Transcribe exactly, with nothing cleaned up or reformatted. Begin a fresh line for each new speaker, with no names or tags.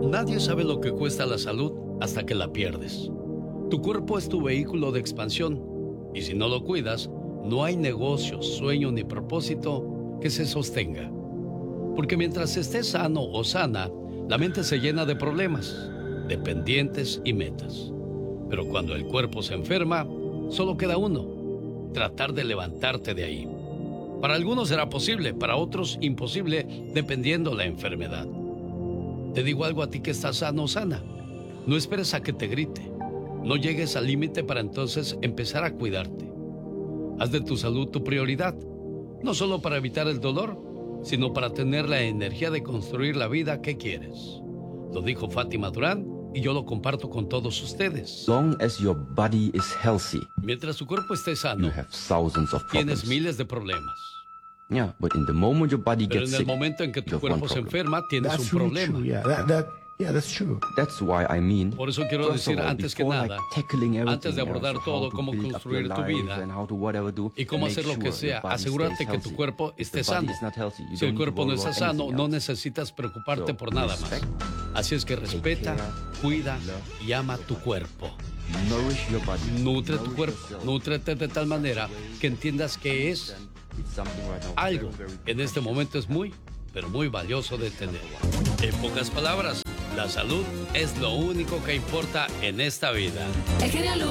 Nadie sabe lo que cuesta la salud hasta que la pierdes. Tu cuerpo es tu vehículo de expansión y si no lo cuidas, no hay negocio, sueño ni propósito que se sostenga. Porque mientras estés sano o sana, la mente se llena de problemas, de pendientes y metas. Pero cuando el cuerpo se enferma, solo queda uno: tratar de levantarte de ahí. Para algunos será posible, para otros imposible, dependiendo la enfermedad. Te digo algo a ti que estás sano o sana. No esperes a que te grite. No llegues al límite para entonces empezar a cuidarte. Haz de tu salud tu prioridad, no solo para evitar el dolor, sino para tener la energía de construir la vida que quieres. Lo dijo Fátima Durán y yo lo comparto con todos ustedes.
Long as your body is healthy,
mientras tu cuerpo esté sano,
you have thousands of
tienes
problems.
miles de problemas.
Yeah, but in the moment your body
Pero
gets
en el
sick,
momento en que tu
you have
cuerpo
one
se
problem.
enferma, tienes
That's
un
really
problema.
true. Yeah, that, that, yeah, that's true.
That's why I mean,
Por eso quiero
first of
decir
all,
antes que
before,
nada,
like, tackling everything
antes de abordar
else,
todo,
how to
cómo
build up
construir
your
tu
life
vida
and how to whatever do,
y cómo
make
hacer lo que
sure
sea,
your body
asegúrate
stays
que tu
healthy.
cuerpo
If
esté
the body
sano.
is not healthy, you
Si el
don't
cuerpo
need
no
to
está
worry
sano,
about
no
anything else.
necesitas preocuparte
So,
por nada más.
respect,
Así es que respeta,
care,
cuida
love
y ama tu cuerpo.
Nourish your body.
Nutre tu
Nourish
cuerpo,
yourself.
nútrete de tal manera que entiendas que es
It's something right now
algo
very, very
en este
precious.
momento es muy, pero muy valioso de tener. En pocas palabras, la salud es lo único que importa en esta vida.
El genio Lucas